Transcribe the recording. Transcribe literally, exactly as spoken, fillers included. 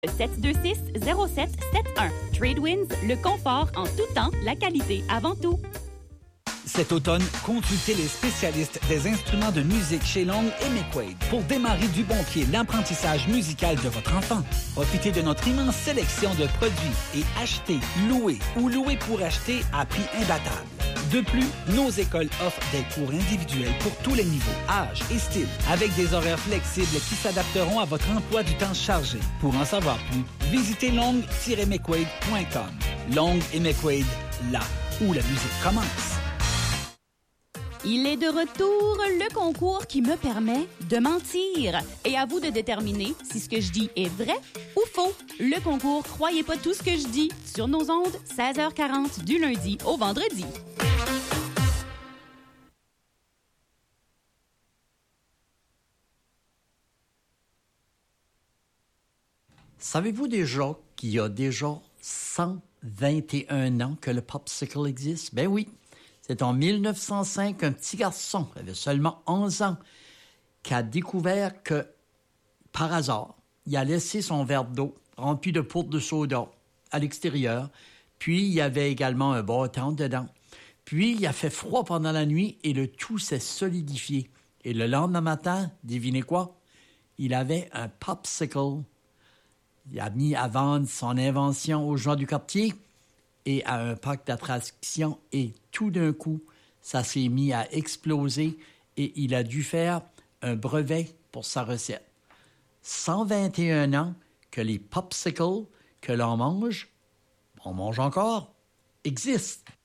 sept deux six zéro sept sept un. Tradewinds, le confort en tout temps, la qualité avant tout. Cet automne, consultez les spécialistes des instruments de musique chez Long et McQuaid pour démarrer du bon pied l'apprentissage musical de votre enfant. Profitez de notre immense sélection de produits et achetez, louez ou louez pour acheter à prix imbattable. De plus, nos écoles offrent des cours individuels pour tous les niveaux, âges et styles, avec des horaires flexibles qui s'adapteront à votre emploi du temps chargé. Pour en savoir plus, visitez long tiret mcquaid point com. Long et McQuaid, là où la musique commence. Il est de retour, le concours qui me permet de mentir. Et à vous de déterminer si ce que je dis est vrai ou faux. Le concours Croyez pas tout ce que je dis sur nos ondes, seize heures quarante du lundi au vendredi. Savez-vous déjà qu'il y a déjà cent vingt et un ans que le popsicle existe? Ben oui. C'est en mille neuf cent cinq, un petit garçon, il avait seulement onze ans, qui a découvert que, par hasard, il a laissé son verre d'eau rempli de poudre de soda à l'extérieur, puis il y avait également un bâton dedans. Puis il a fait froid pendant la nuit et le tout s'est solidifié. Et le lendemain matin, devinez quoi? Il avait un popsicle. Il a mis à vendre son invention aux gens du quartier et à un parc d'attractions, et tout d'un coup, ça s'est mis à exploser et il a dû faire un brevet pour sa recette. cent vingt et un ans que les popsicles que l'on mange, on mange encore, existent.